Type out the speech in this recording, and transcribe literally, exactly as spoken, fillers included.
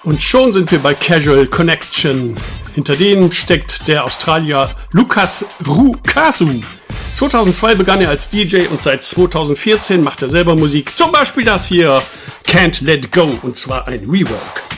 Und schon sind wir bei Casual Connection. Hinter denen steckt der Australier Lukas Rukasu. zweitausendzwei begann er als D J und seit zweitausendvierzehn macht er selber Musik. Zum Beispiel das hier, Can't Let Go, und zwar ein Rework.